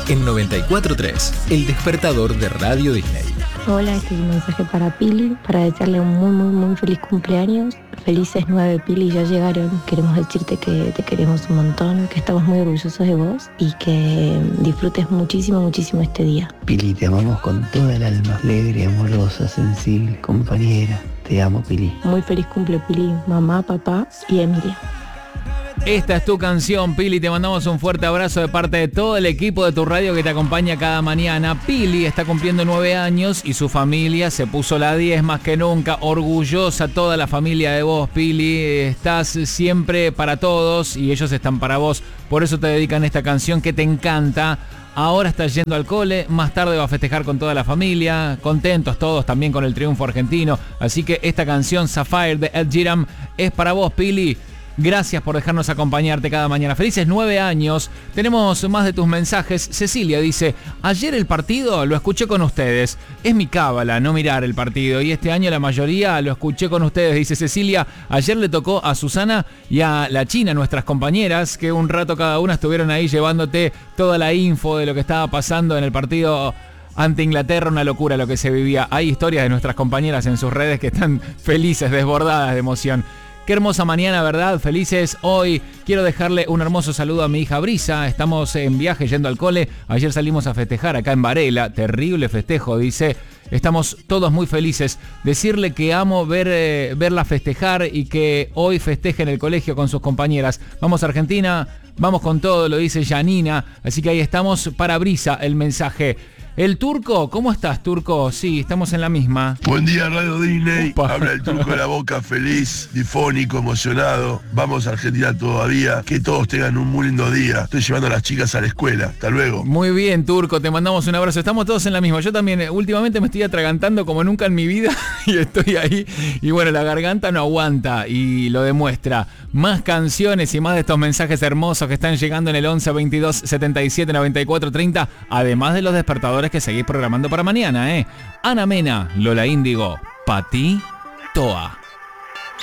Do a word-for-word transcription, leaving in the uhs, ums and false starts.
en noventa y cuatro punto tres, el despertador de Radio Disney. Hola, este es un mensaje para Pili, para desearle un muy, muy, muy feliz cumpleaños. Felices nueve, Pili, ya llegaron. Queremos decirte que te queremos un montón, que estamos muy orgullosos de vos y que disfrutes muchísimo, muchísimo este día. Pili, te amamos con toda el alma, alegre, amorosa, sensible, compañera. Te amo, Pili. Muy feliz cumple, Pili, mamá, papá y Emilia. Esta es tu canción, Pili. Te mandamos un fuerte abrazo de parte de todo el equipo de tu radio que te acompaña cada mañana. Pili está cumpliendo nueve años y su familia se puso la diez más que nunca. Orgullosa toda la familia de vos, Pili. Estás siempre para todos y ellos están para vos. Por eso te dedican esta canción que te encanta. Ahora estás yendo al cole, más tarde va a festejar con toda la familia, contentos todos también con el triunfo argentino. Así que esta canción, Sapphire de Ed Sheeran, es para vos, Pili. Gracias por dejarnos acompañarte cada mañana. Felices nueve años. Tenemos más de tus mensajes. Cecilia dice, ayer el partido lo escuché con ustedes. Es mi cábala no mirar el partido. Y este año la mayoría lo escuché con ustedes. Dice Cecilia, ayer le tocó a Susana y a la China, nuestras compañeras, que un rato cada una estuvieron ahí llevándote toda la info de lo que estaba pasando en el partido ante Inglaterra. Una locura lo que se vivía. Hay historias de nuestras compañeras en sus redes que están felices, desbordadas de emoción. Qué hermosa mañana, ¿verdad? Felices hoy. Quiero dejarle un hermoso saludo a mi hija Brisa. Estamos en viaje yendo al cole. Ayer salimos a festejar acá en Varela. Terrible festejo, dice. Estamos todos muy felices. Decirle que amo ver, eh, verla festejar y que hoy festeje en el colegio con sus compañeras. Vamos a Argentina, vamos con todo, lo dice Janina. Así que ahí estamos para Brisa el mensaje. El Turco, ¿cómo estás, Turco? Sí, estamos en la misma. Buen día, Radio Disney. Opa. Habla el Turco de la Boca, feliz, difónico, emocionado. Vamos a Argentina todavía. Que todos tengan un muy lindo día. Estoy llevando a las chicas a la escuela. Hasta luego. Muy bien, Turco, te mandamos un abrazo. Estamos todos en la misma. Yo también, eh, últimamente me estoy atragantando como nunca en mi vida y estoy ahí. Y bueno, la garganta no aguanta y lo demuestra. Más canciones y más de estos mensajes hermosos que están llegando en el once veintidós setenta y siete noventa y cuatro treinta, además de los despertadores que seguís programando para mañana, ¿eh? Ana Mena, Lola Índigo, Pati Toa.